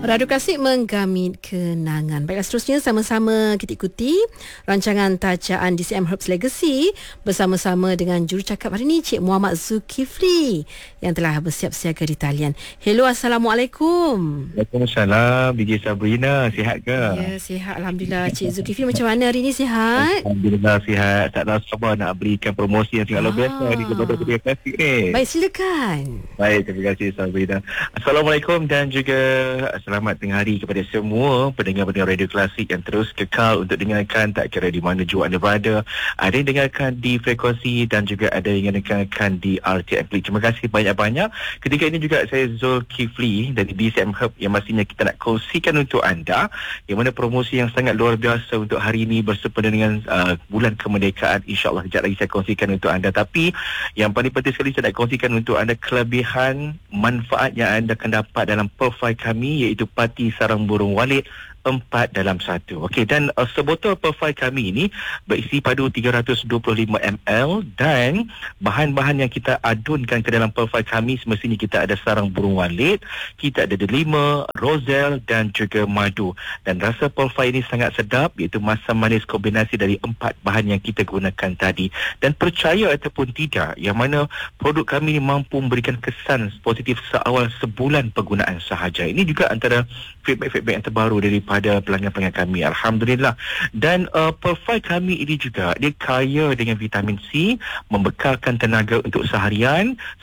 Radu Klasik menggamit kenangan. Baiklah, seterusnya sama-sama kita ikuti rancangan tajaan DCM Herbs Legacy bersama-sama dengan jurucakap hari ini, Cik Muhammad Zulkifli yang telah bersiap siaga di talian. Hello, Assalamualaikum. Waalaikumsalam, DJ Sabrina. Sihat ke? Ya, sihat. Alhamdulillah. Cik Zulkifli macam mana hari ini, sihat? Alhamdulillah sihat. Tak tahu sabar nak berikan promosi yang sangat luar biasa di kepada Radio Klasik ni. Baik, silakan. Baik, terima kasih Sabrina. Assalamualaikum dan juga selamat tengah hari kepada semua pendengar-pendengar Radio Klasik yang terus kekal untuk dengarkan, tak kira di mana jua anda berada. Ada yang dengarkan di frekuensi dan juga ada yang dengarkan di RTM Klik. Terima kasih banyak-banyak. Ketika ini juga saya Zulkifli dari DCM Herb yang pastinya kita nak kongsikan untuk anda, yang mana promosi yang sangat luar biasa untuk hari ini bersempena dengan bulan kemerdekaan. InsyaAllah sekejap lagi saya kongsikan untuk anda. Tapi yang paling penting sekali saya nak kongsikan untuk anda kelebihan manfaat yang anda akan dapat dalam profil kami, iaitu Parti Sarang Burung Walid 4 dalam 1. Okey, dan sebotol profil kami ini berisi padu 325 ml dan bahan-bahan yang kita adunkan ke dalam profil kami semestinya kita ada sarang burung walid, kita ada delima, rozel dan juga madu. Dan rasa profil ini sangat sedap, iaitu masam manis kombinasi dari 4 bahan yang kita gunakan tadi. Dan percaya ataupun tidak, yang mana produk kami ini mampu memberikan kesan positif seawal sebulan penggunaan sahaja. Ini juga antara feedback-feedback yang terbaru daripada pelanggan-pelanggan kami, Alhamdulillah. Dan profil kami ini juga dia kaya dengan vitamin C, membekalkan tenaga untuk seharian,